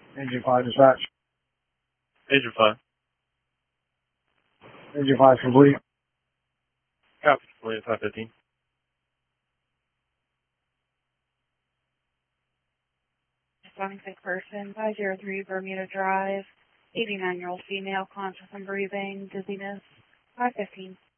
Engine 5 dispatch. Engine 5. Engine 5 complete. Copy. 515. Responding sick person, 503 Bermuda Drive, 89-year-old female, conscious and breathing, dizziness, 515.